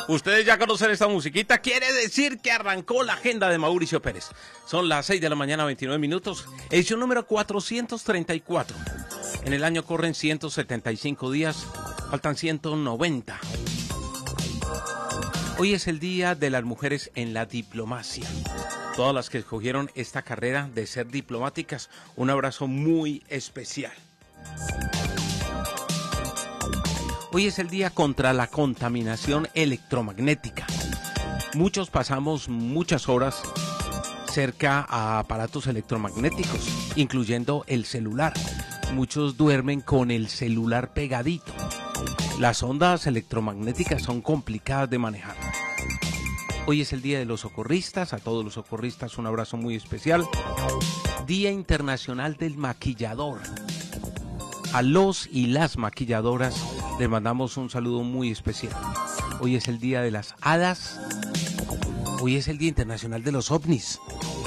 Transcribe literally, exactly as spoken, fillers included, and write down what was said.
Ustedes ya conocen esta musiquita, quiere decir que arrancó la agenda de Mauricio Pérez. Son las seis de la mañana, veintinueve minutos, edición número cuatrocientos treinta y cuatro. En el año corren ciento setenta y cinco días, faltan ciento noventa. Hoy es el Día de las Mujeres en la Diplomacia. Todas las que escogieron esta carrera de ser diplomáticas, un abrazo muy especial. Hoy es el día contra la contaminación electromagnética. Muchos pasamos muchas horas cerca a aparatos electromagnéticos, incluyendo el celular. Muchos duermen con el celular pegadito. Las ondas electromagnéticas son complicadas de manejar. Hoy es el Día de los Socorristas, a todos los socorristas un abrazo muy especial. Día Internacional del Maquillador. A los y las maquilladoras les mandamos un saludo muy especial. Hoy es el Día de las Hadas. Hoy es el Día Internacional de los OVNIs.